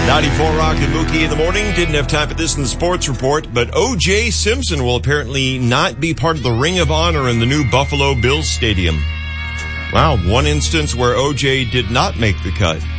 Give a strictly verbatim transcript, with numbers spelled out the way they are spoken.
ninety-four Rock and Mookie in the morning. Didn't have time for this in the sports report, but O J Simpson will apparently not be part of the Ring of Honor in the new Buffalo Bills Stadium. Wow, one instance where O J did not make the cut.